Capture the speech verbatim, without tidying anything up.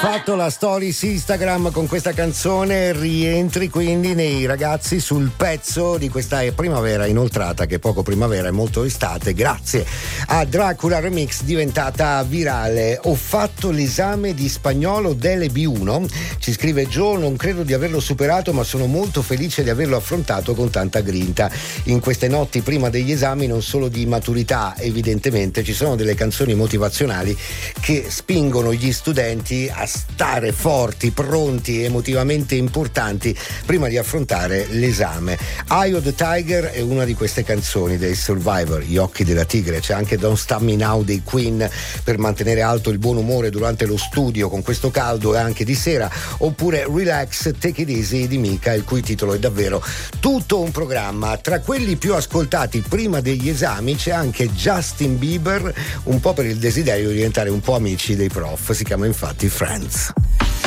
fatto la stories Instagram con questa canzone, rientri quindi nei ragazzi sul pezzo di questa primavera inoltrata, che è poco primavera e molto estate, grazie a Dracula Remix diventata virale. Ho fatto l'esame di spagnolo delle B uno, ci scrive Joe, non credo di averlo superato ma sono molto felice di averlo affrontato con tanta grinta. In queste notti prima degli esami, non solo di maturità evidentemente, ci sono delle canzoni motivazionali che spingono gli studenti a stare forti, pronti, emotivamente importanti prima di affrontare l'esame. Eye of the Tiger è una di queste canzoni dei Survivor, Gli occhi della tigre. C'è anche Don't Stop Me Now dei Queen per mantenere alto il buon umore durante lo studio con questo caldo e anche di sera, oppure Relax, Take It Easy di Mika, il cui titolo è davvero tutto un programma. Tra quelli più ascoltati prima degli esami c'è anche Justin Bieber, un po' per il desiderio di diventare un po' amici dei prof, si chiama infatti Friends.